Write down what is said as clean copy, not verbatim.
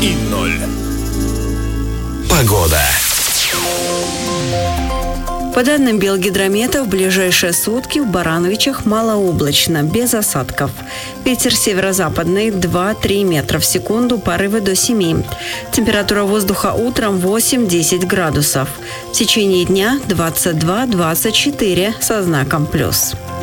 и 0. Погода. По данным Белгидромета, в ближайшие сутки в Барановичах малооблачно, без осадков. Ветер северо-западный 2-3 метра в секунду, порывы до 7. Температура воздуха утром 8-10 градусов. В течение дня 22-24 со знаком плюс.